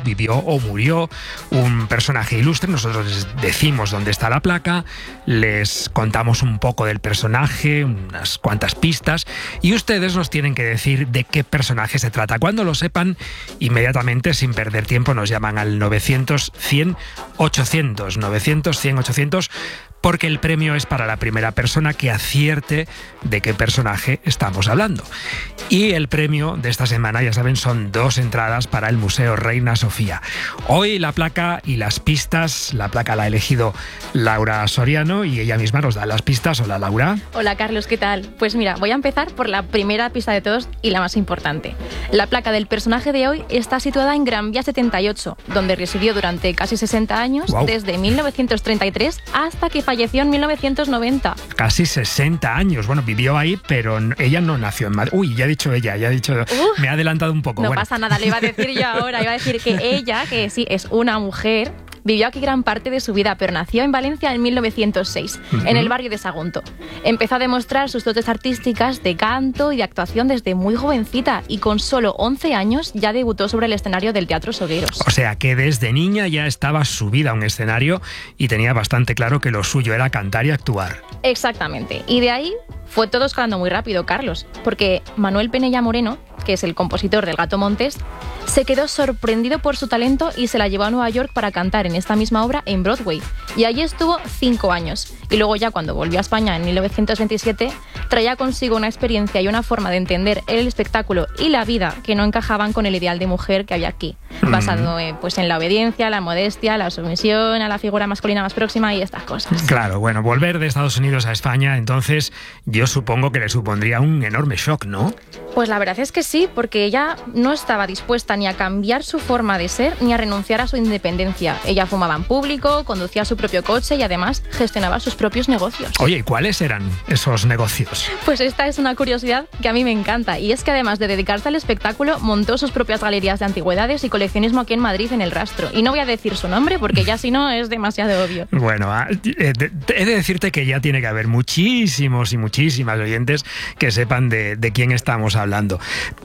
vivió o murió un personaje ilustre. Nosotros les decimos dónde está la placa, les contamos un poco del personaje, unas cuantas pistas, y ustedes nos tienen que decir de qué personaje se trata. Cuando lo sepan, inmediatamente, sin perder tiempo, nos llaman al 900 100 800, 900 100 800, porque el premio es para la primera persona que acierte de qué personaje estamos hablando. Y el premio de esta semana, ya saben, son 2 entradas para el Museo Reina Sofía. Hoy la placa y las pistas, la placa la ha elegido Laura Soriano y ella misma nos da las pistas. Hola, Laura. Hola, Carlos, ¿qué tal? Pues mira, voy a empezar por la primera pista de todos y la más importante. La placa del personaje de hoy está situada en Gran Vía 78, donde residió durante casi 60 años, wow, desde 1933 hasta que falleció en 1990. Casi 60 años. Bueno, vivió ahí, pero ella no nació en Madrid. Uy, ya he dicho ella, me he adelantado un poco. No bueno, pasa nada, le iba a decir yo ahora, iba a decir que ella, que sí, es una mujer, vivió aquí gran parte de su vida, pero nació en Valencia en 1906, en el barrio de Sagunto. Empezó a demostrar sus dotes artísticas de canto y de actuación desde muy jovencita y con solo 11 años ya debutó sobre el escenario del Teatro Sogueros. O sea que desde niña ya estaba subida a un escenario y tenía bastante claro que lo suyo era cantar y actuar. Exactamente. Y de ahí fue todo escalando muy rápido, Carlos, porque Manuel Penella Moreno, que es el compositor del Gato Montés, se quedó sorprendido por su talento y se la llevó a Nueva York para cantar en esta misma obra en Broadway. Y allí estuvo 5 años. Y luego ya cuando volvió a España en 1927, traía consigo una experiencia y una forma de entender el espectáculo y la vida que no encajaban con el ideal de mujer que había aquí, basado pues en la obediencia, la modestia, la sumisión, a la figura masculina más próxima y estas cosas. Claro, bueno, volver de Estados Unidos a España, entonces yo supongo que le supondría un enorme shock, ¿no? Pues la verdad es que sí, porque ella no estaba dispuesta ni a cambiar su forma de ser ni a renunciar a su independencia. Ella fumaba en público, conducía su propio coche y además gestionaba sus propios negocios. Oye, ¿y cuáles eran esos negocios? Pues esta es una curiosidad que a mí me encanta, y es que además de dedicarse al espectáculo, montó sus propias galerías de antigüedades y coleccionismo aquí en Madrid, en El Rastro. Y no voy a decir su nombre porque ya si no es demasiado obvio. Bueno, he de decirte que ya tiene que haber muchísimos y muchísimas oyentes que sepan de quién estamos hablando.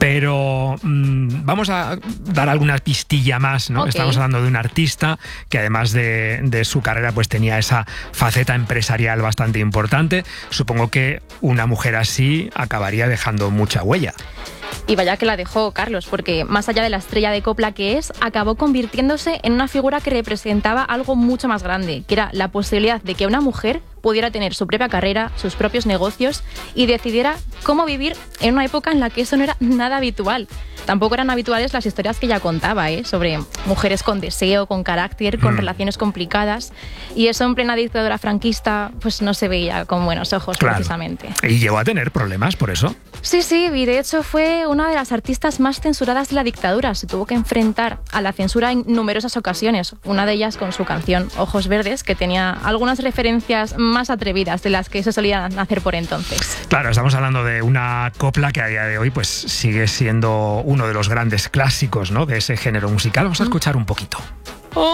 Pero vamos a dar alguna pistilla más, ¿no? Okay. Estamos hablando de un artista que además de su carrera pues tenía esa faceta empresarial bastante importante. Supongo que una mujer así acabaría dejando mucha huella. Y vaya que la dejó, Carlos, porque más allá de la estrella de copla que es, acabó convirtiéndose en una figura que representaba algo mucho más grande, que era la posibilidad de que una mujer pudiera tener su propia carrera, sus propios negocios y decidiera cómo vivir en una época en la que eso no era nada habitual. Tampoco eran habituales las historias que ella contaba, sobre mujeres con deseo, con carácter, con relaciones complicadas, y eso en plena dictadura franquista pues no se veía con buenos ojos, claro, precisamente. ¿Y llegó a tener problemas por eso? Sí, y de hecho fue una de las artistas más censuradas de la dictadura. Se tuvo que enfrentar a la censura en numerosas ocasiones, una de ellas con su canción Ojos Verdes, que tenía algunas referencias más atrevidas de las que se solían hacer por entonces. Claro, estamos hablando de una copla que a día de hoy pues sigue siendo uno de los grandes clásicos, ¿no?, de ese género musical. Vamos a escuchar un poquito.